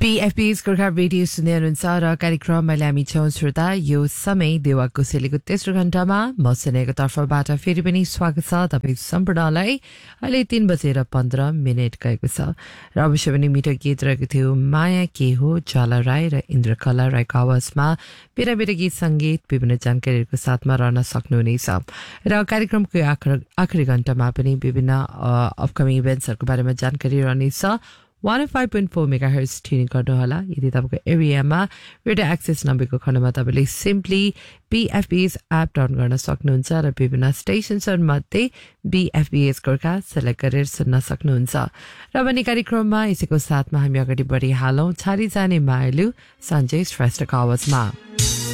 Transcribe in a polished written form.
PFP's Gorkha radio सुन्दै हुनुहुन्छ र कार्यक्रममा हामी छौं श्रोता यो समय देवा कुशेलीको तेस्रो घण्टामा म सुनेको तर्फबाट फेरि पनि स्वागत छ तपाईं सम्पूर्णलाई अहिले 3:15 गएको छ र अवश्य पनि मिठो गीत रहेको थियो माया के हो जाला राई र इन्द्रकला राईको आवाजमा बेला गीत संगीत विभिन्न जानकारीहरूको साथमा रहन सक्नुहुनेछ र कार्यक्रमको आखिरी घण्टामा पनि विभिन्न अपकमिङ इभेन्ट्सहरूको बारेमा जानकारी रहनेछ 105.4 मेगाहर्ज ट्युनिङ गर्नुहोला यदि तपाईको एरियामा रेडियो एक्सेस नभएको खण्डमा तपाईले सिम्पली BFBS एप डाउनलोड गर्न सक्नुहुन्छ र विभिन्न स्टेशन्सहरूमध्ये BFBS गोर्खा सेलेक्ट गरेर सुन्न सक्नुहुन्छ र भने कार्यक्रममा यसैको साथमा हामी अगाडि बढिहालौं छाडी जाने मायालु सञ्जय श्रेष्ठको आवाजमा